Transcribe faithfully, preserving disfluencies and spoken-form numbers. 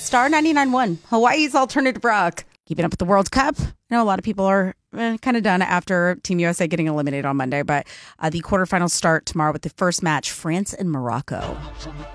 Star ninety-nine point one, Hawaii's alternative rock. Keeping up with the World Cup. I know a lot of people are eh, kind of done after Team U S A getting eliminated on Monday, but uh, the quarterfinals start tomorrow with the first match, France and Morocco.